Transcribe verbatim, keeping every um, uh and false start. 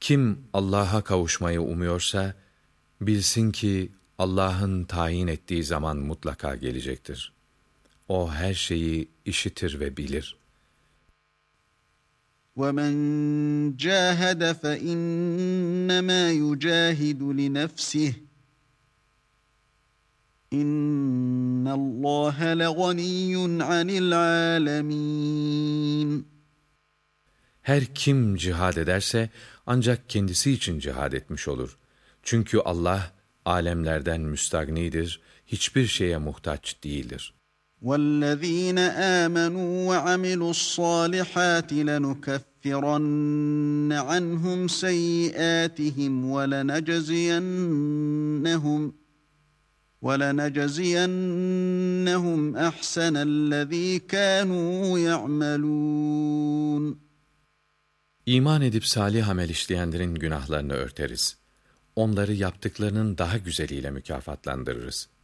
Kim Allah'a kavuşmayı umuyorsa, bilsin ki Allah'ın tayin ettiği zaman mutlaka gelecektir. O her şeyi işitir ve bilir. وَمَنْ جَاهَدَ فَإِنَّمَا يُجَاهِدُ لِنَفْسِهِ İnna Allah leganiyyun anil alemin. Her kim cihad ederse ancak kendisi için cihad etmiş olur. Çünkü Allah alemlerden müstagnidir, hiçbir şeye muhtaç değildir. وَالَّذ۪ينَ آمَنُوا وَعَمِلُوا الصَّالِحَاتِ لَنُكَفِّرَنَّ عَنْهُمْ سَيِّئَاتِهِمْ وَلَنَجْزِيَنَّهُمْ وَلَنَجْزِيَنَّهُمْ أَحْسَنَ الَّذ۪ي كَانُوا يَعْمَلُونَ. İman edip salih amel işleyenlerin günahlarını örteriz. Onları yaptıklarının daha güzeliyle mükafatlandırırız.